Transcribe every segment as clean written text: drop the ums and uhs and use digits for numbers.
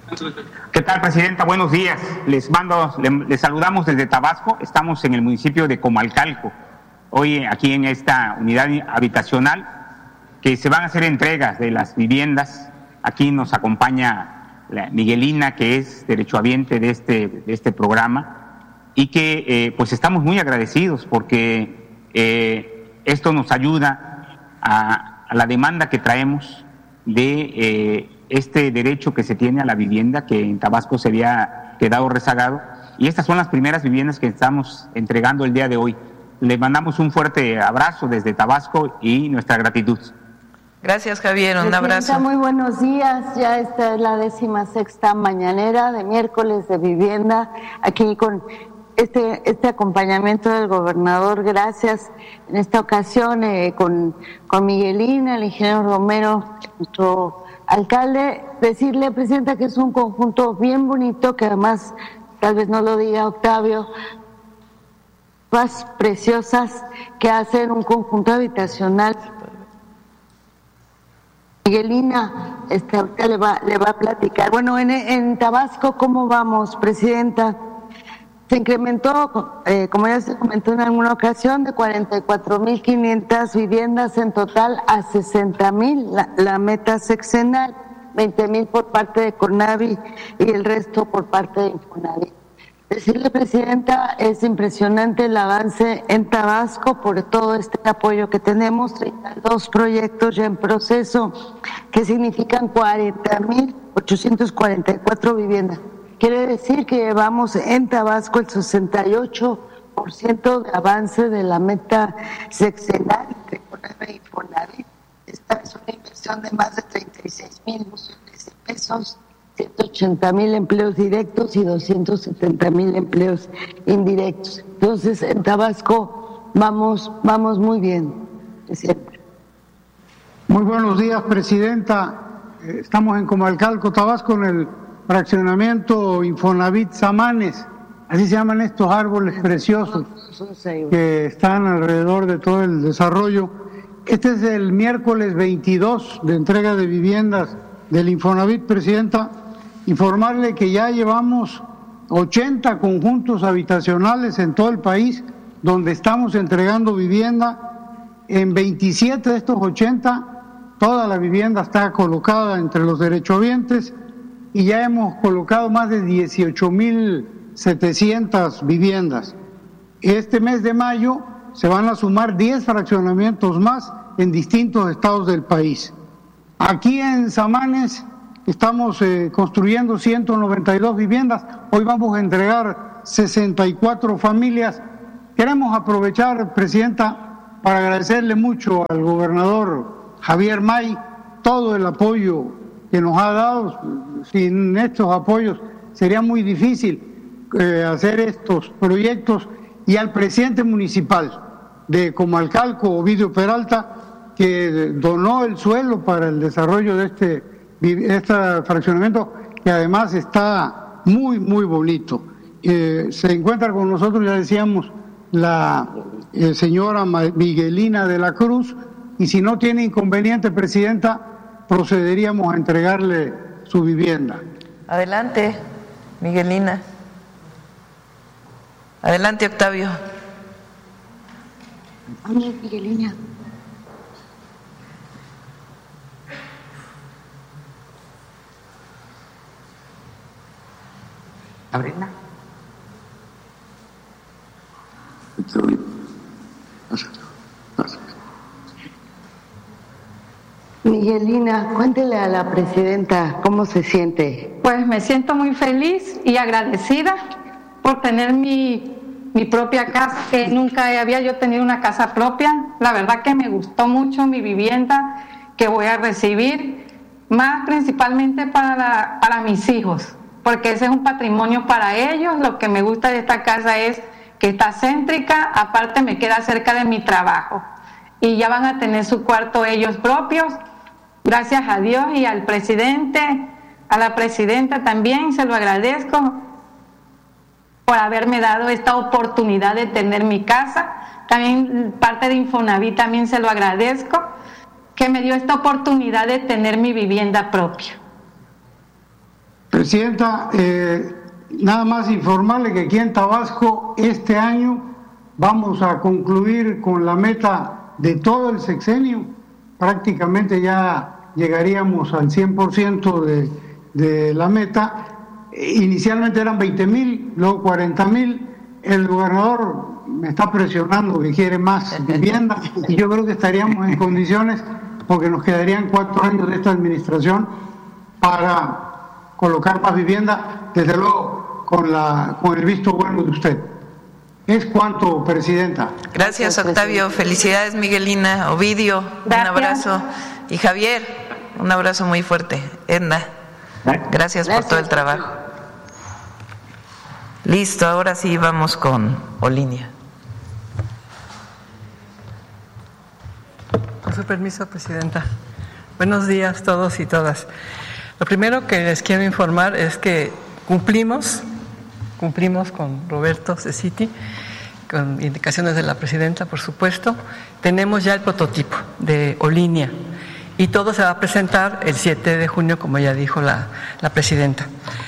¿Qué tal, Presidenta? Buenos días. Les saludamos desde Tabasco. Estamos en el municipio de Comalcalco. Hoy aquí en esta unidad habitacional que se van a hacer entregas de las viviendas. Aquí nos acompaña la Miguelina, que es derechohabiente de este programa, y que pues estamos muy agradecidos porque esto nos ayuda a la demanda que traemos de este derecho que se tiene a la vivienda, que en Tabasco se había quedado rezagado, y estas son las primeras viviendas que estamos entregando el día de hoy. Le mandamos un fuerte abrazo desde Tabasco y nuestra gratitud. Gracias, Javier, un abrazo. Muy buenos días, ya esta es la 16ª mañanera de miércoles de vivienda, aquí con este acompañamiento del gobernador. Gracias en esta ocasión con Miguelina, el ingeniero Romero, nuestro alcalde. Decirle, Presidenta, que es un conjunto bien bonito, que además, tal vez no lo diga Octavio, más preciosas que hacen un conjunto habitacional. Miguelina, ahorita le va a platicar. Bueno, en Tabasco, ¿cómo vamos, Presidenta? Se incrementó, como ya se comentó en alguna ocasión, de 44,500 viviendas en total a 60,000, la meta sexenal, 20,000 por parte de CONAVI y el resto por parte de Infonavit. Decirle, Presidenta, es impresionante el avance en Tabasco por todo este apoyo que tenemos, 32 proyectos ya en proceso, que significan 40,844 viviendas. Quiere decir que llevamos en Tabasco el 68% de avance de la meta sexenal de CONAVI y Infonavit. Esta es una inversión de más de 36,000 millones de pesos, 180,000 empleos directos y 270,000 empleos indirectos. Entonces, en Tabasco vamos muy bien, Presidenta. Muy buenos días, Presidenta. Estamos en Comalcalco, Tabasco, en el fraccionamiento Infonavit Samanes, así se llaman estos árboles preciosos que están alrededor de todo el desarrollo. Este es el miércoles 22 de entrega de viviendas del Infonavit, Presidenta. Informarle que ya llevamos 80 conjuntos habitacionales en todo el país donde estamos entregando vivienda. En 27 de estos 80, toda la vivienda está colocada entre los derechohabientes y ya hemos colocado más de 18,700 viviendas. Este mes de mayo se van a sumar 10 fraccionamientos más en distintos estados del país. Aquí en Samanes estamos construyendo 192 viviendas, hoy vamos a entregar 64 familias. Queremos aprovechar, Presidenta, para agradecerle mucho al gobernador Javier May todo el apoyo que nos ha dado. Sin estos apoyos sería muy difícil hacer estos proyectos, y al presidente municipal de Comalcalco, Ovidio Peralta, que donó el suelo para el desarrollo de este fraccionamiento, que además está muy bonito. Se encuentra con nosotros, ya decíamos, la señora Miguelina de la Cruz, y si no tiene inconveniente, Presidenta, procederíamos a entregarle su vivienda. Adelante, Miguelina. Adelante, Octavio. Miguelina. Abrina. Miguelina, cuéntele a la Presidenta cómo se siente. Pues me siento muy feliz y agradecida por tener mi propia casa, que nunca había yo tenido una casa propia. La verdad que me gustó mucho mi vivienda que voy a recibir, más principalmente para mis hijos, porque ese es un patrimonio para ellos. Lo que me gusta de esta casa es que está céntrica, aparte me queda cerca de mi trabajo, y ya van a tener su cuarto ellos propios, gracias a Dios, y al presidente, a la presidenta también se lo agradezco por haberme dado esta oportunidad de tener mi casa. También parte de Infonavit también se lo agradezco, que me dio esta oportunidad de tener mi vivienda propia. Presidenta, nada más informarle que aquí en Tabasco este año vamos a concluir con la meta de todo el sexenio. Prácticamente ya llegaríamos al 100% de la meta. Inicialmente eran 20,000, luego 40,000. El gobernador me está presionando que quiere más vivienda y yo creo que estaríamos en condiciones, porque nos quedarían 4 años de esta administración para colocar más vivienda, desde luego con el visto bueno de usted. Es cuanto, Presidenta. Gracias, Octavio. Felicidades, Miguelina. Ovidio, Gracias. Un abrazo. Y Javier, un abrazo muy fuerte. Edna, gracias por todo el trabajo. Listo, ahora sí vamos con Olinia. Con su permiso, Presidenta. Buenos días todos y todas. Lo primero que les quiero informar es que cumplimos con Roberto Cecchiti, con indicaciones de la Presidenta, por supuesto. Tenemos ya el prototipo de Olinia y todo se va a presentar el 7 de junio, como ya dijo la Presidenta.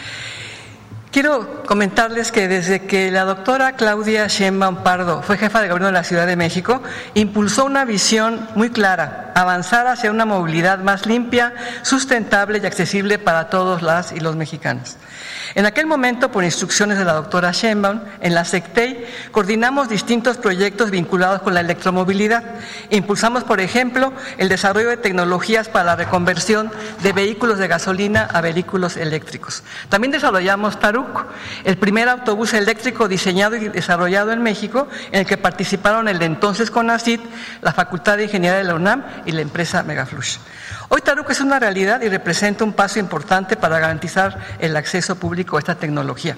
Quiero comentarles que desde que la doctora Claudia Sheinbaum Pardo fue jefa de gobierno de la Ciudad de México, impulsó una visión muy clara: avanzar hacia una movilidad más limpia, sustentable y accesible para todos las y los mexicanos. En aquel momento, por instrucciones de la doctora Sheinbaum, en la SECTEI coordinamos distintos proyectos vinculados con la electromovilidad. Impulsamos, por ejemplo, el desarrollo de tecnologías para la reconversión de vehículos de gasolina a vehículos eléctricos. También desarrollamos Taruc, el primer autobús eléctrico diseñado y desarrollado en México, en el que participaron el entonces CONACYT, la Facultad de Ingeniería de la UNAM y la empresa Megaflush. Hoy Taruc es una realidad y representa un paso importante para garantizar el acceso público a esta tecnología.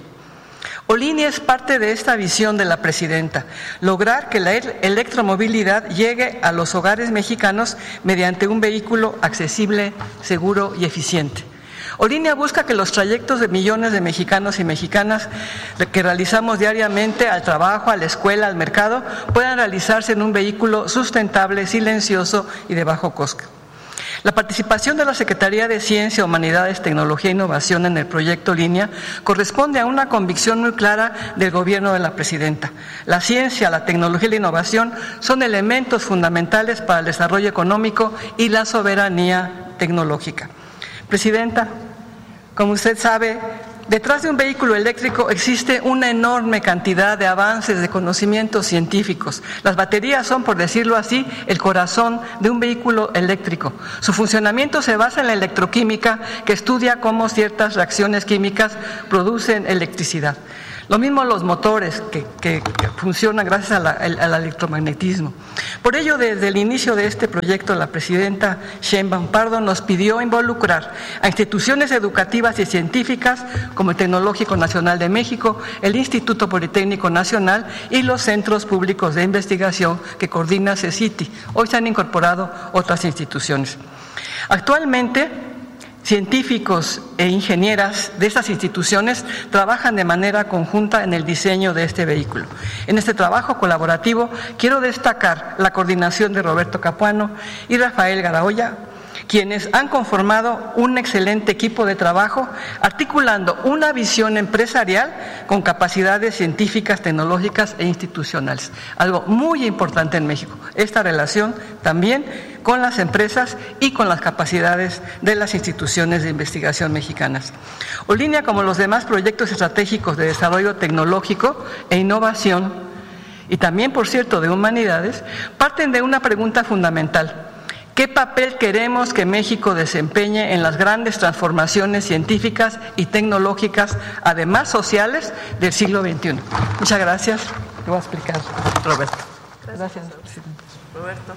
Olinia es parte de esta visión de la Presidenta: lograr que la electromovilidad llegue a los hogares mexicanos mediante un vehículo accesible, seguro y eficiente. Olinia busca que los trayectos de millones de mexicanos y mexicanas que realizamos diariamente al trabajo, a la escuela, al mercado, puedan realizarse en un vehículo sustentable, silencioso y de bajo costo. La participación de la Secretaría de Ciencia, Humanidades, Tecnología e Innovación en el proyecto Olinia corresponde a una convicción muy clara del gobierno de la Presidenta. La ciencia, la tecnología y la innovación son elementos fundamentales para el desarrollo económico y la soberanía tecnológica. Presidenta, como usted sabe, detrás de un vehículo eléctrico existe una enorme cantidad de avances de conocimientos científicos. Las baterías son, por decirlo así, el corazón de un vehículo eléctrico. Su funcionamiento se basa en la electroquímica, que estudia cómo ciertas reacciones químicas producen electricidad. Lo mismo los motores que funcionan gracias al electromagnetismo. Por ello, desde el inicio de este proyecto, la Presidenta Sheinbaum Pardo nos pidió involucrar a instituciones educativas y científicas como el Tecnológico Nacional de México, el Instituto Politécnico Nacional y los centros públicos de investigación que coordina CECITI. Hoy se han incorporado otras instituciones. Actualmente, científicos e ingenieras de estas instituciones trabajan de manera conjunta en el diseño de este vehículo. En este trabajo colaborativo quiero destacar la coordinación de Roberto Capuano y Rafael Garaoya, quienes han conformado un excelente equipo de trabajo, articulando una visión empresarial con capacidades científicas, tecnológicas e institucionales. Algo muy importante en México, esta relación también con las empresas y con las capacidades de las instituciones de investigación mexicanas. Olinia, como los demás proyectos estratégicos de desarrollo tecnológico e innovación, y también, por cierto, de humanidades, parten de una pregunta fundamental: ¿qué papel queremos que México desempeñe en las grandes transformaciones científicas y tecnológicas, además sociales, del siglo XXI? Muchas gracias. Lo voy a explicar, Roberto. Gracias, presidente. Roberto.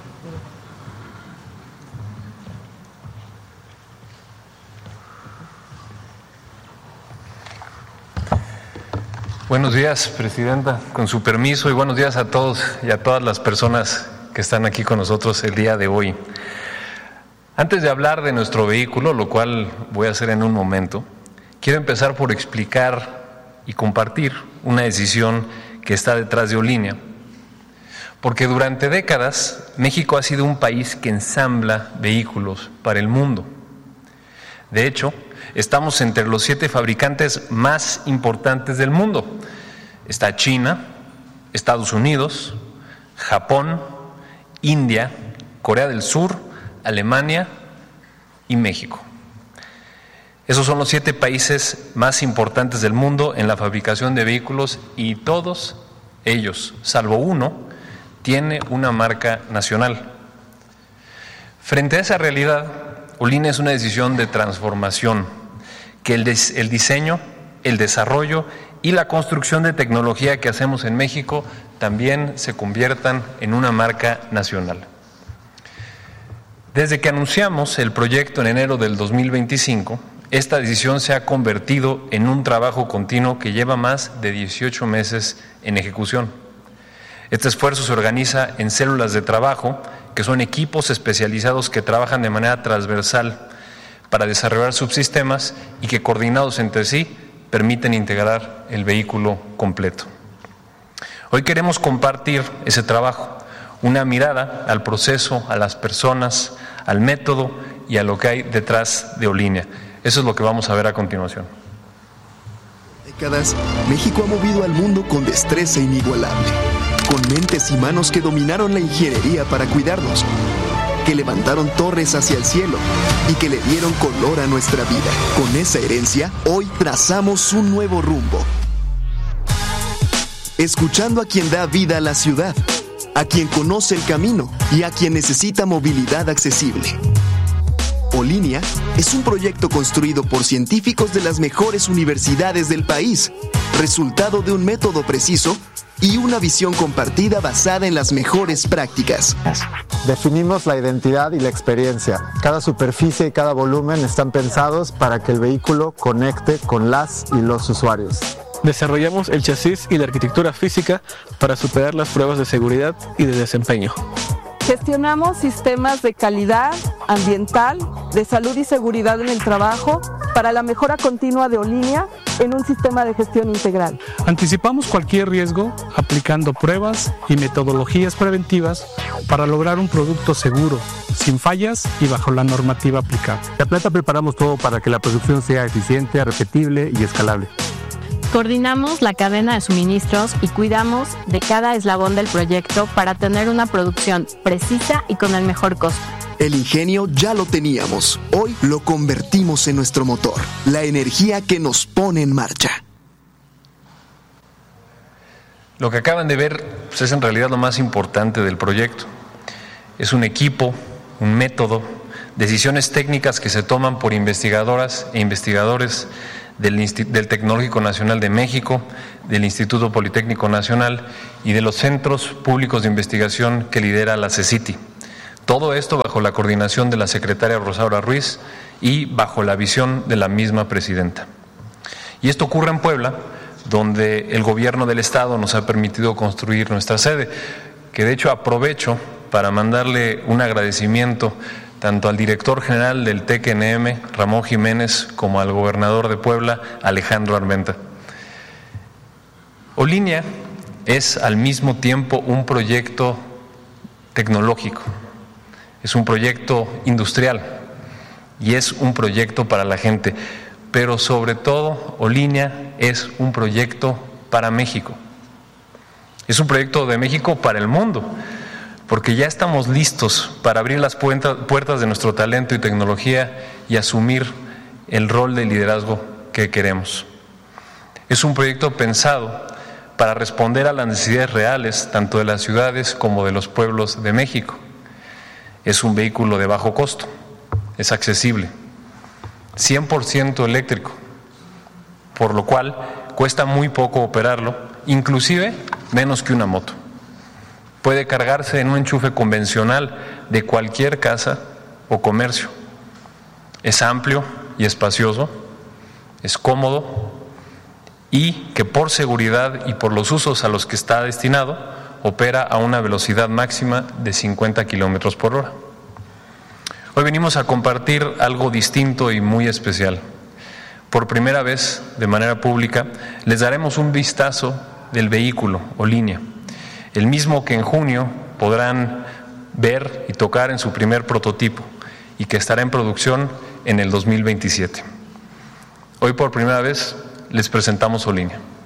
Buenos días, Presidenta, con su permiso, y buenos días a todos y a todas las personas que están aquí con nosotros el día de hoy. Antes de hablar de nuestro vehículo, lo cual voy a hacer en un momento, quiero empezar por explicar y compartir una decisión que está detrás de Olinia. Porque durante décadas México ha sido un país que ensambla vehículos para el mundo. De hecho, estamos entre los 7 fabricantes más importantes del mundo. Está China, Estados Unidos, Japón, India, Corea del Sur, Alemania y México. Esos son los 7 países más importantes del mundo en la fabricación de vehículos y todos ellos, salvo uno, tiene una marca nacional. Frente a esa realidad, Olinea es una decisión de transformación, que el diseño, el desarrollo y la construcción de tecnología que hacemos en México también se conviertan en una marca nacional. Desde que anunciamos el proyecto en enero del 2025, esta decisión se ha convertido en un trabajo continuo que lleva más de 18 meses en ejecución. Este esfuerzo se organiza en células de trabajo, que son equipos especializados que trabajan de manera transversal para desarrollar subsistemas y que, coordinados entre sí, permiten integrar el vehículo completo. Hoy queremos compartir ese trabajo, una mirada al proceso, a las personas, al método y a lo que hay detrás de Olinea. Eso es lo que vamos a ver a continuación. Décadas, México ha movido al mundo con destreza inigualable, con mentes y manos que dominaron la ingeniería para cuidarnos, que levantaron torres hacia el cielo y que le dieron color a nuestra vida. Con esa herencia, hoy trazamos un nuevo rumbo. Escuchando a quien da vida a la ciudad, a quien conoce el camino y a quien necesita movilidad accesible. Olinea es un proyecto construido por científicos de las mejores universidades del país, resultado de un método preciso y una visión compartida basada en las mejores prácticas. Definimos la identidad y la experiencia. Cada superficie y cada volumen están pensados para que el vehículo conecte con las y los usuarios. Desarrollamos el chasis y la arquitectura física para superar las pruebas de seguridad y de desempeño. Gestionamos sistemas de calidad ambiental, de salud y seguridad en el trabajo para la mejora continua de Olinea en un sistema de gestión integral. Anticipamos cualquier riesgo aplicando pruebas y metodologías preventivas para lograr un producto seguro, sin fallas y bajo la normativa aplicable. En la planta preparamos todo para que la producción sea eficiente, repetible y escalable. Coordinamos la cadena de suministros y cuidamos de cada eslabón del proyecto para tener una producción precisa y con el mejor costo. El ingenio ya lo teníamos. Hoy lo convertimos en nuestro motor, la energía que nos pone en marcha. Lo que acaban de ver pues, es en realidad lo más importante del proyecto. Es un equipo, un método, decisiones técnicas que se toman por investigadoras e investigadores del Tecnológico Nacional de México, del Instituto Politécnico Nacional y de los centros públicos de investigación que lidera la CECITI. Todo esto bajo la coordinación de la secretaria Rosaura Ruiz y bajo la visión de la misma presidenta. Y esto ocurre en Puebla, donde el gobierno del estado nos ha permitido construir nuestra sede, que de hecho aprovecho para mandarle un agradecimiento tanto al director general del TECNM, Ramón Jiménez, como al gobernador de Puebla, Alejandro Armenta. Olinea es al mismo tiempo un proyecto tecnológico, es un proyecto industrial y es un proyecto para la gente, pero sobre todo Olinea es un proyecto para México. Es un proyecto de México para el mundo, porque ya estamos listos para abrir las puertas de nuestro talento y tecnología y asumir el rol de liderazgo que queremos. Es un proyecto pensado para responder a las necesidades reales, tanto de las ciudades como de los pueblos de México. Es un vehículo de bajo costo, es accesible, 100% eléctrico, por lo cual cuesta muy poco operarlo, inclusive menos que una moto. Puede cargarse en un enchufe convencional de cualquier casa o comercio. Es amplio y espacioso, es cómodo y que por seguridad y por los usos a los que está destinado, opera a una velocidad máxima de 50 kilómetros por hora. Hoy venimos a compartir algo distinto y muy especial. Por primera vez, de manera pública, les daremos un vistazo del vehículo Olinea, el mismo que en junio podrán ver y tocar en su primer prototipo y que estará en producción en el 2027. Hoy por primera vez les presentamos Olinia.